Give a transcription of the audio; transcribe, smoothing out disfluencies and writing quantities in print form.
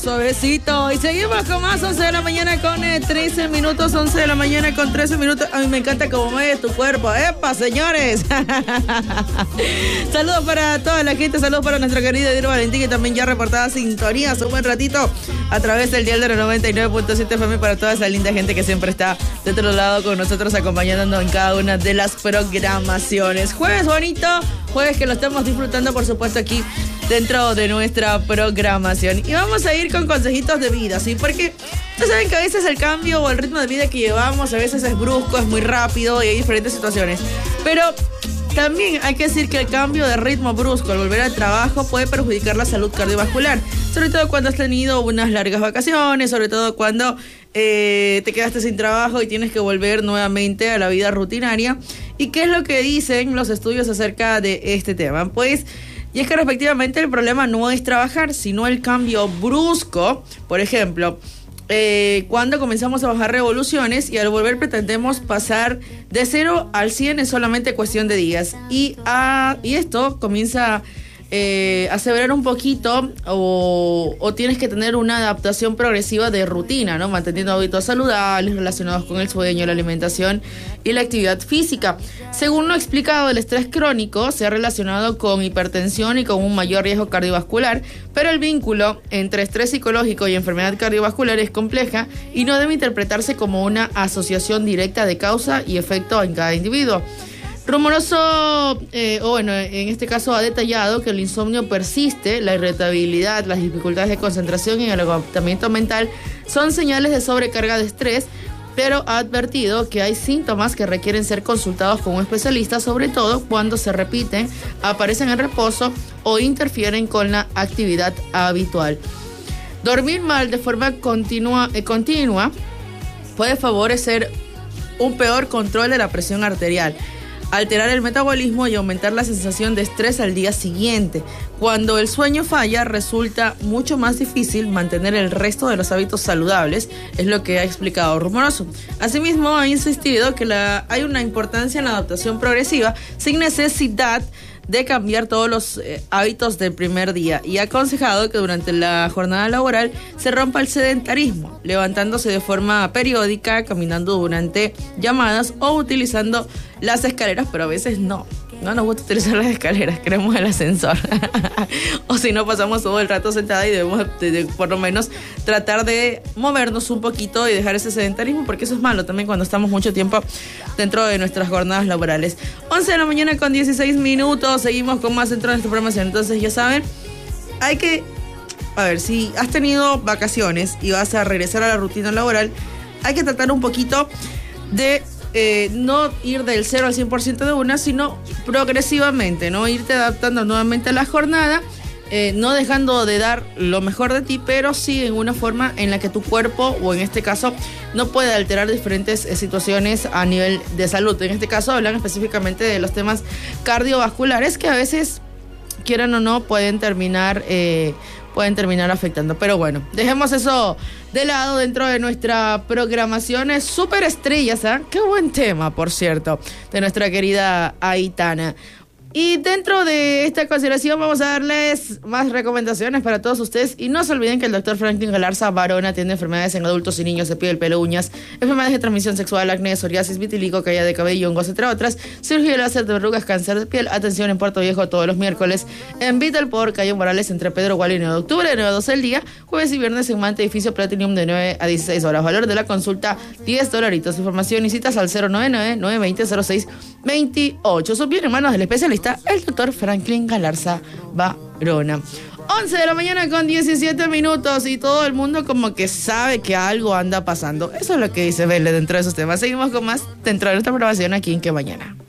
suavecito. Y seguimos con más, 11 de la mañana con 13 minutos, 11 de la mañana con 13 minutos. A mí me encanta cómo mueve tu cuerpo. ¡Epa, señores! Saludos para toda la gente, saludos para nuestra querida Edith Valentín, que también ya reportaba sintonía hace un buen ratito a través del dial de la 99.7 FM, para toda esa linda gente que siempre está de otro lado con nosotros, acompañándonos en cada una de las programaciones. Jueves bonito, jueves que lo estamos disfrutando, por supuesto, aquí dentro de nuestra programación. Y vamos a ir con consejitos de vida, ¿sí? Porque ustedes saben que a veces el cambio o el ritmo de vida que llevamos a veces es brusco, es muy rápido y hay diferentes situaciones. Pero también hay que decir que el cambio de ritmo brusco al volver al trabajo puede perjudicar la salud cardiovascular, sobre todo cuando has tenido unas largas vacaciones, sobre todo cuando te quedaste sin trabajo y tienes que volver nuevamente a la vida rutinaria. ¿Y qué es lo que dicen los estudios acerca de este tema? Pues, y es que respectivamente el problema no es trabajar, sino el cambio brusco. Por ejemplo, cuando comenzamos a bajar revoluciones y al volver pretendemos pasar de 0 al 100 en solamente cuestión de días. Y esto comienza a aseverar un poquito o tienes que tener una adaptación progresiva de rutina, ¿no? Manteniendo hábitos saludables relacionados con el sueño, la alimentación y la actividad física. Según lo explicado, el estrés crónico se ha relacionado con hipertensión y con un mayor riesgo cardiovascular, pero el vínculo entre estrés psicológico y enfermedad cardiovascular es compleja y no debe interpretarse como una asociación directa de causa y efecto en cada individuo. Rumoroso, en este caso ha detallado que el insomnio persiste, la irritabilidad, las dificultades de concentración y el agotamiento mental son señales de sobrecarga de estrés, pero ha advertido que hay síntomas que requieren ser consultados con un especialista, sobre todo cuando se repiten, aparecen en reposo o interfieren con la actividad habitual. Dormir mal de forma continua puede favorecer un peor control de la presión arterial, alterar el metabolismo y aumentar la sensación de estrés al día siguiente. Cuando el sueño falla, resulta mucho más difícil mantener el resto de los hábitos saludables, es lo que ha explicado Rumoroso. Asimismo, ha insistido que hay una importancia en la adaptación progresiva sin necesidad de cambiar todos los hábitos del primer día, y ha aconsejado que durante la jornada laboral se rompa el sedentarismo, levantándose de forma periódica, caminando durante llamadas o utilizando las escaleras, pero a veces no nos gusta utilizar las escaleras, queremos el ascensor. O si no, pasamos todo el rato sentada y debemos por lo menos tratar de movernos un poquito y dejar ese sedentarismo, porque eso es malo también cuando estamos mucho tiempo dentro de nuestras jornadas laborales. 11 de la mañana con 16 minutos, seguimos con más dentro de nuestra programación. Entonces, ya saben, si has tenido vacaciones y vas a regresar a la rutina laboral, hay que tratar un poquito de no ir del 0 al 100% de una, sino progresivamente, ¿no? Irte adaptando nuevamente a la jornada, no dejando de dar lo mejor de ti, pero sí en una forma en la que tu cuerpo, o en este caso, no puede alterar diferentes situaciones a nivel de salud. En este caso hablan específicamente de los temas cardiovasculares, que a veces, quieran o no, pueden terminar afectando. Pero bueno, dejemos eso de lado dentro de nuestra programación. Es Súper Estrellas, ¿eh? Qué buen tema, por cierto, de nuestra querida Aitana. Y dentro de esta consideración vamos a darles más recomendaciones para todos ustedes. Y no se olviden que el doctor Franklin Galarza Barona atiende enfermedades en adultos y niños de piel, pelo, uñas, enfermedades de transmisión sexual, acné, psoriasis, vitiligo, caída de cabello, hongos, entre otras, cirugía láser de verrugas, cáncer de piel. Atención en Puerto Viejo todos los miércoles en Vital por Calle Morales entre Pedro Gual y 9 de octubre, de 9 a 12 del día, jueves y viernes en Mante Edificio Platinum de 9 a 16 horas. Valor de la consulta $10. Información y citas al 099-920-0628. Son bien hermanos del especialista, el doctor Franklin Galarza Barona. 11 de la mañana con 17 minutos y todo el mundo como que sabe que algo anda pasando. Eso es lo que dice Vélez dentro de esos temas. Seguimos con más dentro de nuestra programación aquí en Que Mañana.